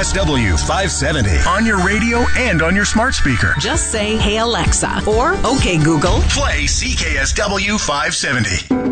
CKSW 570 on your radio and on your smart speaker. Just say, "Hey Alexa," or "Okay Google, play CKSW 570.